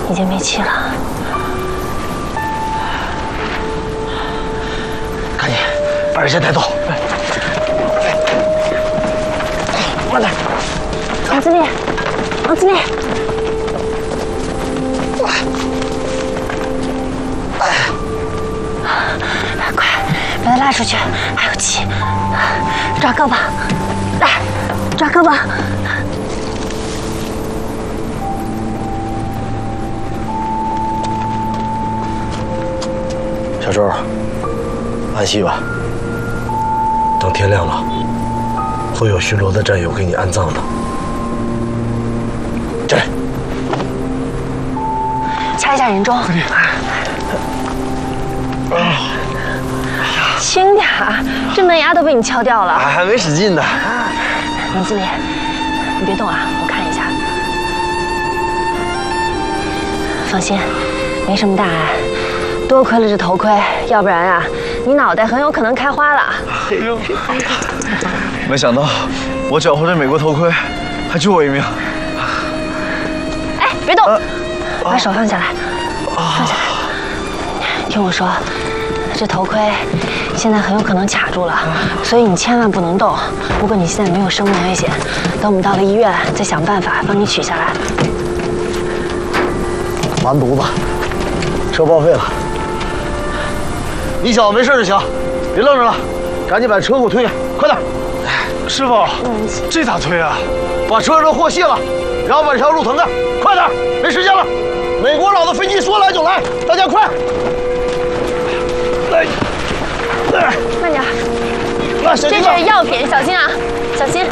已经没气了。 赶紧把人先带走。慢点。 王自立，王自立。快，把他拉出去，还有气。抓胳膊，来，抓胳膊。 小周，安息吧。等天亮了，会有巡逻的战友给你安葬的。进来。 掐一下人中。轻点儿，这门牙都被你敲掉了。 还没使劲呢。 王经理，你别动啊，我看一下。放心，没什么大碍。多亏了这头盔，要不然啊，你脑袋很有可能开花了。 没想到我缴获这美国头盔，还救我一命。 哎，别动，把手放下来，放下来。听我说，这头盔现在很有可能卡住了，所以你千万不能动。不过你现在没有生命危险，等我们到了医院再想办法帮你取下来。 完犊子，车报废了。你小子没事就行，别愣着了，赶紧把车给我推开，快点！ 师傅，这咋推啊？ 把车上的货卸了，然后把这条路腾开，快点，没时间了。美国佬的飞机说来就来，大家快！来， 慢点。 来， 这是药品，小心啊，小心。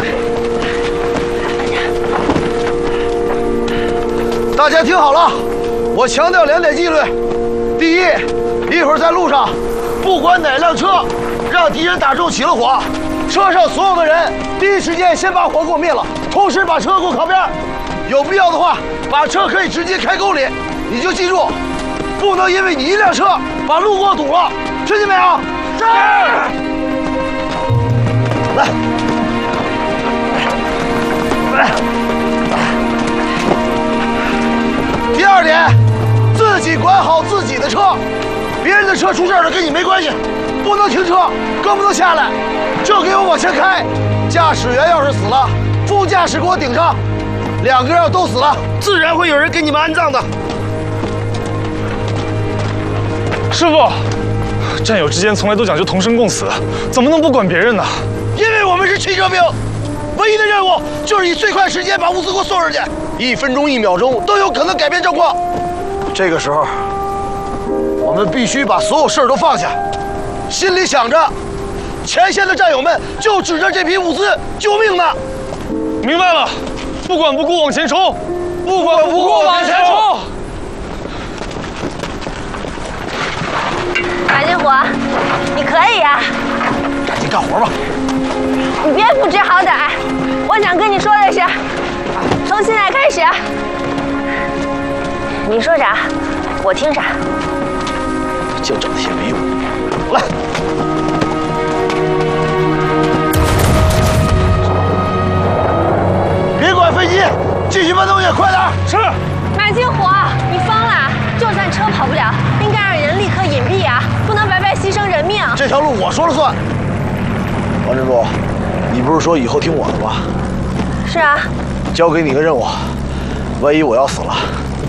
大家听好了，我强调2点纪律：第一，一会儿在路上，不管哪辆车让敌人打中起了火，车上所有的人第一时间先把火给我灭了，同时把车给我靠边。有必要的话，把车可以直接开沟里。你就记住，不能因为你一辆车把路给我堵了，听见没有？是。来，来。第2点，自己管好自己的车，别人的车出事了跟你没关系，不能停车，更不能下来，就给我往前开。驾驶员要是死了，副驾驶给我顶上，2个人要都死了，自然会有人给你们安葬的。 师傅，战友之间从来都讲究同生共死，怎么能不管别人呢？ 因为我们是汽车兵，唯一的任务就是以最快时间把物资给我送上去，1分钟1秒钟都有可能改变状况。这个时候，我们必须把所有事儿都放下，心里想着，前线的战友们就指着这批物资救命呢。 明白了，不管不顾往前冲，不管不顾往前冲。 马金虎，你可以呀！ 赶紧干活吧！ 你别不知好歹。我想跟你说的是，从现在开始，你说啥，我听啥。 就整那些没用的。来，别管飞机，继续搬东西，快点！ 是。 马金虎，你疯了！就算车跑不了，应该让人立刻隐蔽啊，不能白白牺牲人命。 这条路我说了算。王珍珠，你不是说以后听我的吗？ 是啊。 交给你个任务，万一我要死了，